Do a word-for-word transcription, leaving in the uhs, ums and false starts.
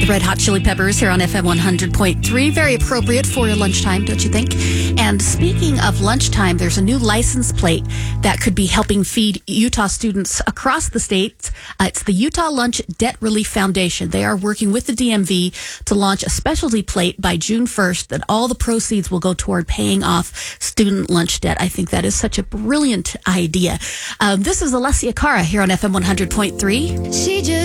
The Red Hot Chili Peppers here on F M one hundred point three. Very appropriate for your lunchtime, don't you think? And speaking of lunchtime, there's a new license plate that could be helping feed Utah students across the state. Uh, it's the Utah Lunch Debt Relief Foundation. They are working with the D M V to launch a specialty plate by June first that all the proceeds will go toward paying off student lunch debt. I think that is such a brilliant idea. Uh, this is Alessia Cara here on F M one hundred point three. She just